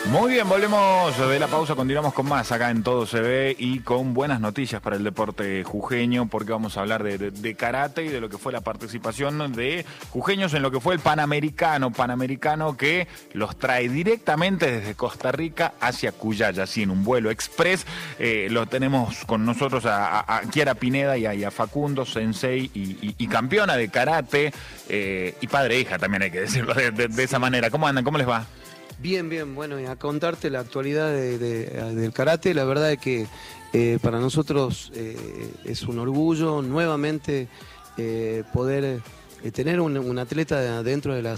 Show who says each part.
Speaker 1: Muy bien, volvemos de la pausa, continuamos con más acá en Todo Se Ve y con buenas noticias para el deporte jujeño, porque vamos a hablar de karate y de lo que fue la participación de jujeños en lo que fue el Panamericano que los trae directamente desde Costa Rica hacia Cuyaya, así en un vuelo express. Lo tenemos con nosotros a Kiara Pineda y a Facundo, sensei y campeona de karate, y padre e hija también hay que decirlo de esa manera. ¿Cómo andan? ¿Cómo les va?
Speaker 2: Bien, bien, bueno, y a contarte la actualidad del karate, la verdad es que para nosotros es un orgullo nuevamente poder tener un atleta dentro de la